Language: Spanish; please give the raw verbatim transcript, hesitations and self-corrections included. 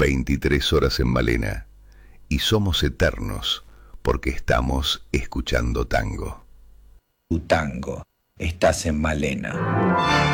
veintitrés horas en Malena. Y somos eternos porque estamos escuchando tango. Tu tango, estás en Malena.